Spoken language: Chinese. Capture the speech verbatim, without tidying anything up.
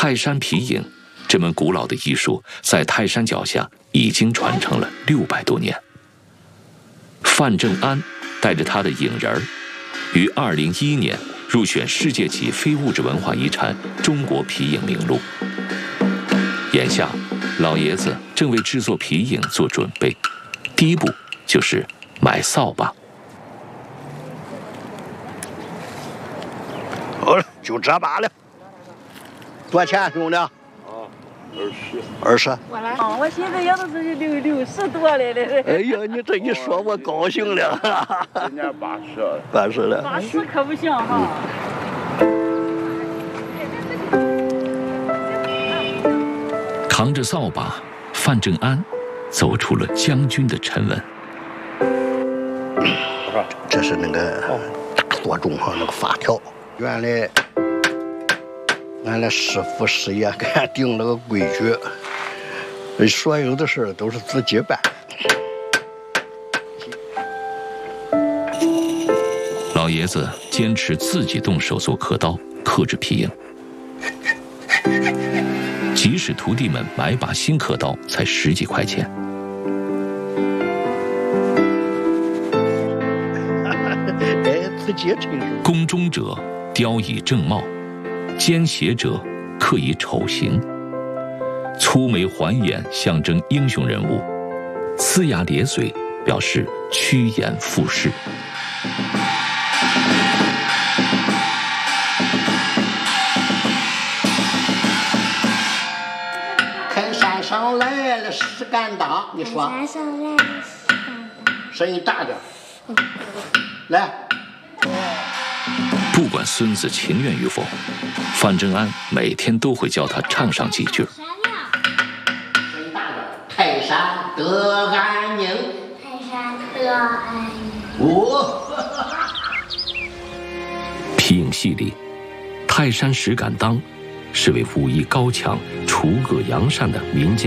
泰山皮影这门古老的艺术，在泰山脚下已经传承了六百多年。范正安带着他的影人儿，于二零一一年入选世界级非物质文化遗产中国皮影名录。眼下，老爷子正为制作皮影做准备，第一步就是买扫把。 好了，就这把了。多少钱，兄弟？二十，二十。 我来，我现在也都是六六十多了嘞。 哎呀，你这一说，我高兴了。 今年八十， 八十了。 八十可不行哈。 扛着扫把，范正安走出了将军的沉稳。 这是那个大多钟上那个发条，原来。俺的师傅师爷给俺定了个规矩，所有的事儿都是自己办。 老爷子坚持自己动手做刻刀，刻制皮影，即使徒弟们买把新刻刀才十几块钱。 哎，自己亲手。 宫中者雕以正貌。奸邪者刻以丑形，粗眉环眼象征英雄人物，呲牙咧嘴表示趋炎附势。 开山上来了石敢当，你说？ 山上来了石敢当。 声音大点。来。 不管孙子情愿与否，范正安每天都会教他唱上几句。 泰山得安宁， 泰山得安宁。 哦。 皮影戏里，泰山石敢当是为武艺高强、除恶扬善的民间。